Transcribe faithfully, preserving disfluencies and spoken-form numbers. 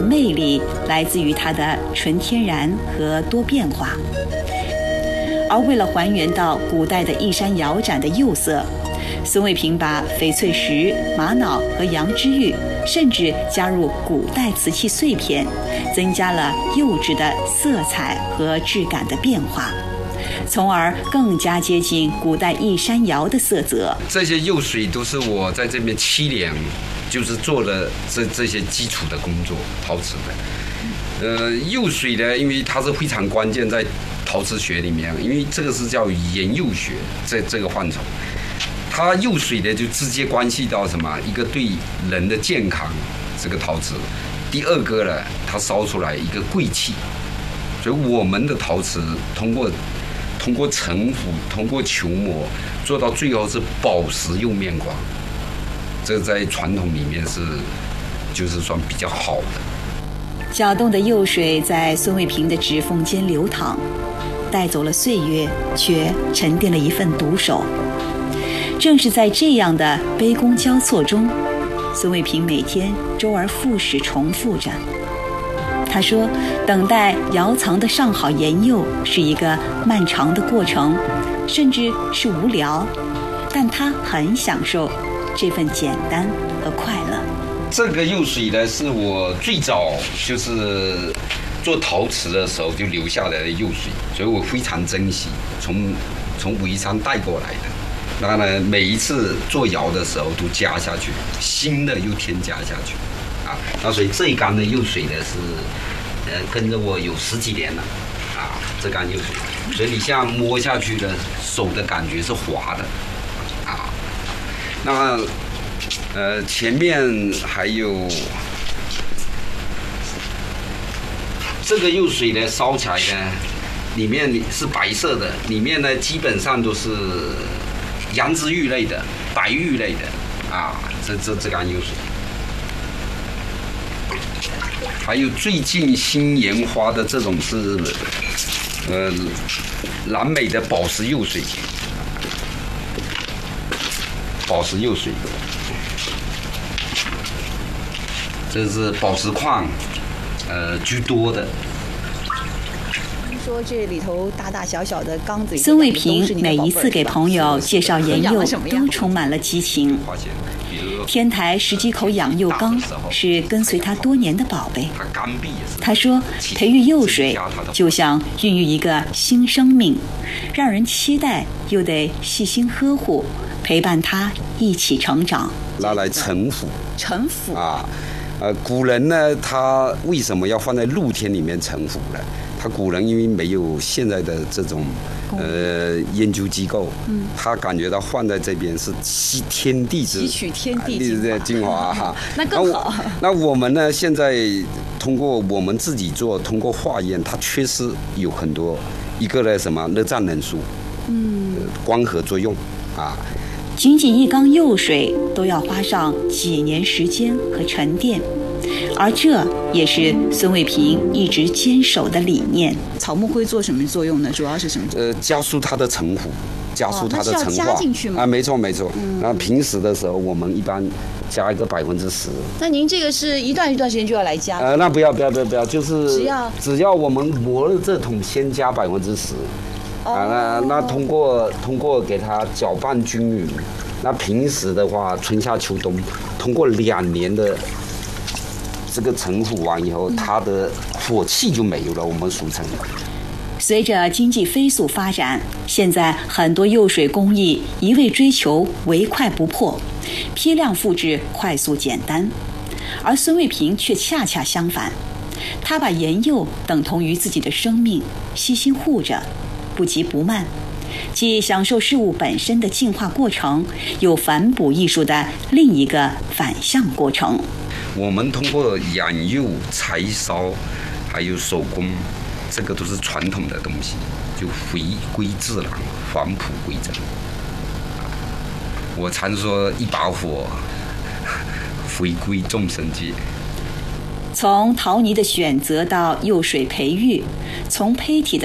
魅力来自于它的纯天然和多变化。而为了还原到古代的一山窑盏的釉色，孙卫平把翡翠石、玛瑙和羊脂玉，甚至加入古代瓷器碎片，增加了釉质的色彩和质感的变化，从而更加接近古代一山窑的色泽。 这些釉水都是我在这边七年，就是做了这这些基础的工作，陶瓷的。呃，釉水呢，因为它是非常关键在陶瓷学里面，因为这个是叫研釉学，这这个范畴，它釉水呢就直接关系到什么？一个对人的健康，这个陶瓷；第二个呢，它烧出来一个贵气。所以我们的陶瓷通过通过陈腐，通过球磨，做到最后是宝石釉面光，这在传统里面是就是算比较好的。 搅动的釉水在孙卫平的指缝间流淌，带走了岁月，却沉淀了一份独守。正是在这样的杯弓交错中，孙卫平每天周而复始重复着。他说，等待窑藏的上好研釉是一个漫长的过程，甚至是无聊，但他很享受这份简单和快乐。 这个釉水呢，是我最早就是做陶瓷的时候就留下来的釉水，所以我非常珍惜，从从武夷山带过来的。那呢，每一次做窑的时候都加下去，新的又添加下去，啊，那所以这一缸的釉水呢是，呃，跟着我有十几年了，啊，这缸釉水，所以你现在摸下去的手的感觉是滑的，啊，那。呃，前面还有这个釉水呢，烧起来呢，里面是白色的，里面呢基本上都是羊脂玉类的、白玉类的啊，这这这缸釉水。还有最近新研发的这种是呃蓝美的宝石釉水，宝石釉水。这是宝石矿，呃，居多的。 说这里头大大小小的缸子， 孙卫平每一次给朋友介绍研釉，都充满了激情。天台十几口养釉缸是跟随他多年的宝贝。他说，培育釉水就像孕育一个新生命，让人期待，又得细心呵护，陪伴他一起成长。 拿来陈腐， 陈腐啊。呃，古人呢，他为什么要放在露天里面陈腐呢？他古人因为没有现在的这种呃研究机构，嗯，他感觉到放在这边是吸天地之吸取天地精华哈。 那更好。 那我们呢，现在通过我们自己做，通过化验，它确实有很多一个呢什么热胀冷缩，嗯，光合作用啊。 仅仅一缸釉水都要花上几年时间和沉淀，而这也是孙卫平一直坚守的理念。 草木会做什么作用呢？主要是什么？ 呃，加速它的陈腐，加速它的陈化。哦，那是要加进去吗？ 啊，没错没错。嗯，那平时的时候，我们一般加一个百分之十。 那您这个是一段一段时间就要来加？ 呃，那不要不要不要不要，就是只要只要我们磨了这桶，先加百分之十。啊，那那通过通过给它搅拌均匀，那平时的话，春夏秋冬，通过两年的这个陈腐完以后，它的火气就没有了，我们俗称。 随着经济飞速发展，现在很多釉水工艺一味追求唯快不破，批量复制快速简单，而孙卫平却恰恰相反，他把研釉等同于自己的生命，细心护着。不急不慢，既享受事物本身的进化过程，又反哺艺术的另一个反向过程。 我们通过养釉、柴烧，还有手工，这个都是传统的东西，就回归自然，返璞归真。我常说一把火，回归众生界。 从陶泥的选择到釉水培育，从胚体的